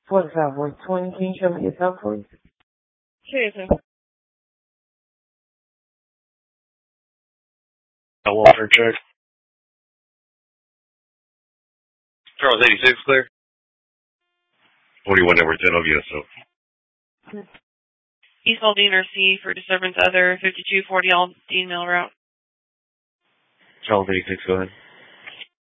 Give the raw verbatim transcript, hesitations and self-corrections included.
For the Southwest twenty, can you show me your top, please? Sure, sir. Walter check. Charles eighty-six clear. forty-one number ten of yes, so. East Aldine R C for disturbance other fifty-two forty Aldine Mill Route. Charles eighty-six, go ahead.